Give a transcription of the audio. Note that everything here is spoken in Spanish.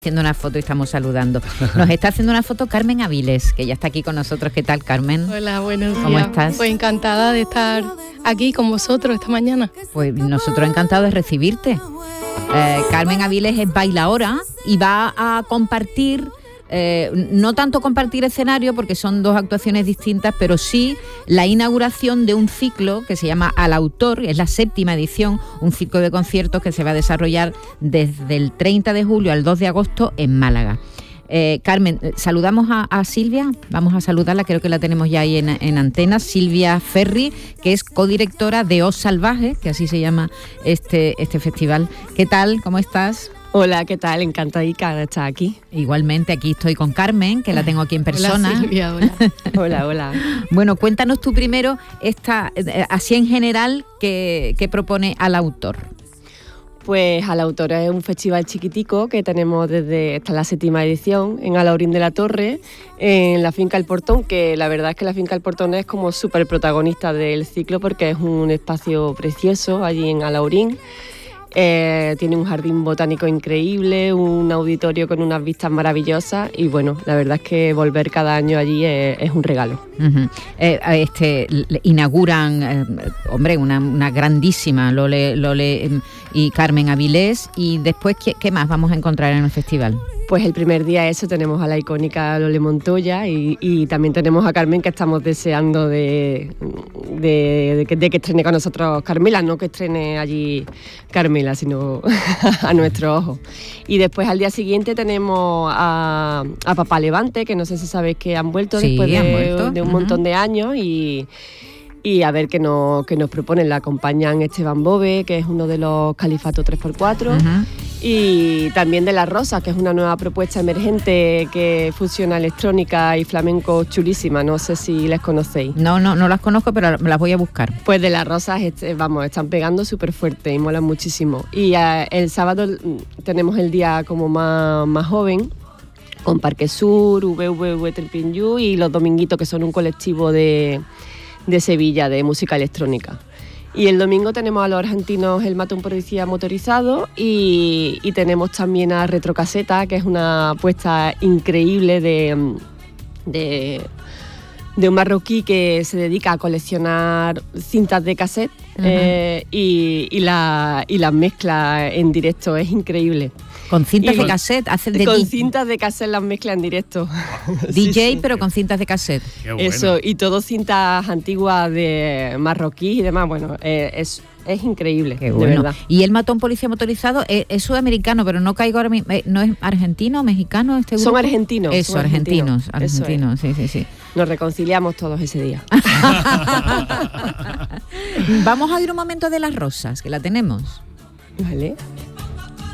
Haciendo una foto y estamos saludando. Nos está haciendo una foto Carmen Avilés, que ya está aquí con nosotros. ¿Qué tal, Carmen? Hola, buenos días. ¿Cómo estás? Pues encantada de estar aquí con vosotros esta mañana. Pues nosotros encantados de recibirte. Carmen Avilés es bailaora y va a compartir, no tanto compartir escenario porque son dos actuaciones distintas, pero sí la inauguración de un ciclo que se llama Al Autor, es la 7ª edición, un ciclo de conciertos que se va a desarrollar desde el 30 de julio al 2 de agosto en Málaga. Carmen, saludamos a Silvia, vamos a saludarla, creo que la tenemos ya ahí en antena, Silvia Ferri, que es codirectora de Os Salvaje, que así se llama este festival. ¿Qué tal? ¿Cómo estás? Hola, ¿qué tal? Encantadica de estar aquí. Igualmente, aquí estoy con Carmen, que la tengo aquí en persona. Hola, Silvia, hola. Hola, hola. Bueno, cuéntanos tú primero, así en general, ¿qué propone Al Autor? Pues Al Autor es un festival chiquitico que tenemos desde esta la 7ª edición en Alhaurín de la Torre, en la Finca El Portón, que la verdad es que la Finca El Portón es como súper protagonista del ciclo porque es un espacio precioso allí en Alhaurín. Tiene un jardín botánico increíble, un auditorio con unas vistas maravillosas y bueno, la verdad es que volver cada año allí es un regalo. Uh-huh. Inauguran, una grandísima Lole y Carmen Avilés, y después, ¿qué más vamos a encontrar en el festival? Pues el primer día tenemos a la icónica Lole Montoya y también tenemos a Carmen, que estamos deseando de que estrene con nosotros Carmela, no que estrene allí Carmela, sino a nuestro ojo. Y después al día siguiente tenemos a Papá Levante, que no sé si sabéis que han vuelto después de un montón de años y a ver qué nos proponen. La acompañan Esteban Bove, que es uno de los Califato 3x4, uh-huh. Y también de Las Rosas, que es una nueva propuesta emergente que fusiona electrónica y flamenco chulísima. No sé si les conocéis. No las conozco, pero las voy a buscar. Pues de Las Rosas, están pegando súper fuerte y molan muchísimo. Y el sábado tenemos el día como más joven, con Parque Sur, VVV Tripinyu y Los Dominguitos, que son un colectivo de Sevilla de música electrónica. Y el domingo tenemos a los argentinos El Matón Policía Motorizado y tenemos también a Retrocaseta, que es una apuesta increíble de un marroquí que se dedica a coleccionar cintas de cassette, uh-huh. y las mezcla en directo, es increíble. Con cintas de cassette, con cintas de cassette las mezcla en directo. DJ, sí. Pero con con cintas de cassette. Qué bueno. Eso, y todo cintas antiguas de marroquí y demás, bueno, es increíble, qué bueno. De verdad. Y El Matón Policía Motorizado es sudamericano, pero no caigo ahora mismo, ¿no es argentino, mexicano este grupo? Son argentinos. Eso, son argentinos, sí. Nos reconciliamos todos ese día. Vamos a ir un momento de Las Rosas, que la tenemos. Vale.